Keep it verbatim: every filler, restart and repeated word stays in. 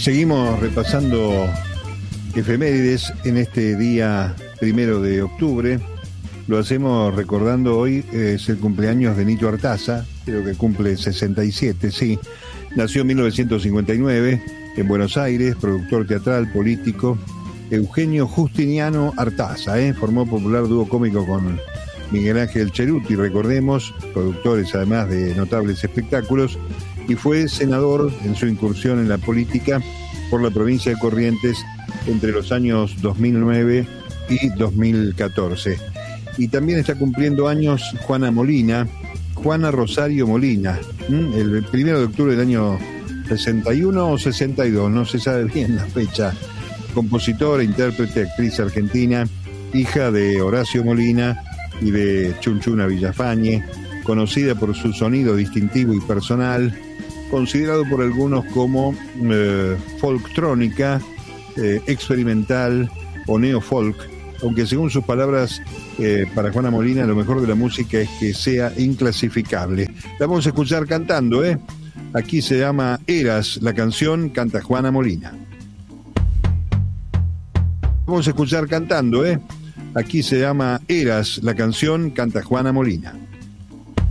Seguimos repasando efemérides en este día primero de octubre. Lo hacemos recordando hoy, eh, es el cumpleaños de Nito Artaza, creo que cumple sesenta y siete, sí. Nació en mil novecientos cincuenta y nueve en Buenos Aires, productor teatral, político. Eugenio Justiniano Artaza, ¿eh? Formó popular dúo cómico con Miguel Ángel Cheruti, recordemos, productores además de notables espectáculos, y fue senador en su incursión en la política por la provincia de Corrientes entre los años dos mil nueve y dos mil catorce. Y también está cumpliendo años Juana Molina, Juana Rosario Molina, ¿m? el primero de octubre del año sesenta y uno o sesenta y dos, no se sabe bien la fecha. Compositora, intérprete, actriz argentina, hija de Horacio Molina y de Chunchuna Villafañe, conocida por su sonido distintivo y personal, considerado por algunos como eh, folktrónica, eh, experimental o neofolk, aunque según sus palabras, eh, para Juana Molina lo mejor de la música es que sea inclasificable. La vamos a escuchar cantando, ¿eh? Aquí se llama Eras, la canción, canta Juana Molina. Vamos a escuchar cantando, ¿eh? Aquí se llama Eras, la canción, canta Juana Molina.